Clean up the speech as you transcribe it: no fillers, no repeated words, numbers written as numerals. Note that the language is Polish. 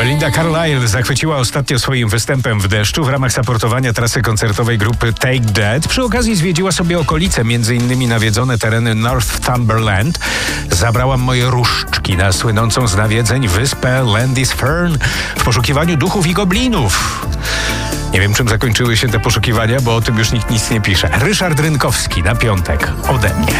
Belinda Carlisle zachwyciła ostatnio swoim występem w deszczu w ramach supportowania trasy koncertowej grupy Take That. Przy okazji zwiedziła sobie okolice, m.in. nawiedzone tereny Northumberland. Zabrałam moje różdżki na słynącą z nawiedzeń wyspę Lindisfarne w poszukiwaniu duchów i goblinów. Nie wiem, czym zakończyły się te poszukiwania, bo o tym już nikt nic nie pisze. Ryszard Rynkowski na piątek ode mnie.